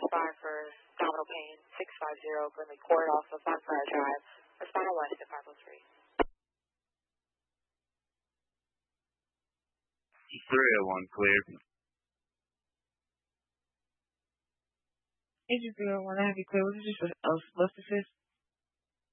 for abdominal pain, 650 Burnley Court, also Bonfire Drive. Respond on West at 503. 301 cleared. Agent 301, I have you clear. What is this? Buster Fist?